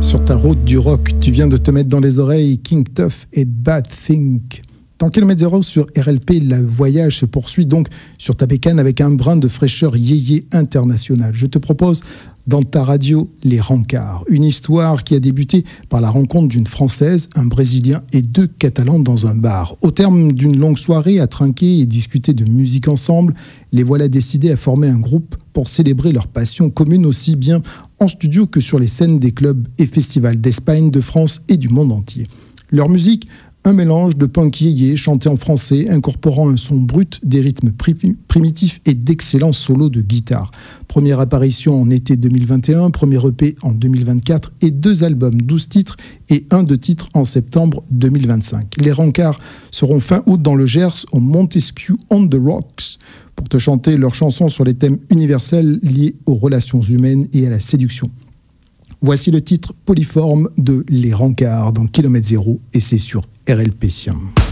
Sur ta route du rock, tu viens de te mettre dans les oreilles King Tuff et Bad Think. Dans Kilomètre Zéro sur RLP, le voyage se poursuit donc sur ta bécane avec un brin de fraîcheur yéyé international. Je te propose dans ta radio Les Rencarts, une histoire qui a débuté par la rencontre d'une Française, un Brésilien et 2 Catalans dans un bar. Au terme d'une longue soirée à trinquer et discuter de musique ensemble, les voilà décidés à former un groupe pour célébrer leur passion commune aussi bien en studio que sur les scènes des clubs et festivals d'Espagne, de France et du monde entier. Leur musique, un mélange de punk yéyé chanté en français, incorporant un son brut, des rythmes primitifs et d'excellents solos de guitare. Première apparition en été 2021, premier EP en 2024 et 2 albums, 12 titres et 1 de titres en septembre 2025. Les Rencarts seront fin août dans le Gers au Montesquieu on the Rocks pour te chanter leurs chansons sur les thèmes universels liés aux relations humaines et à la séduction. Voici le titre Polyforme de Les Rencarts dans Kilomètre Zéro et c'est sur RLP.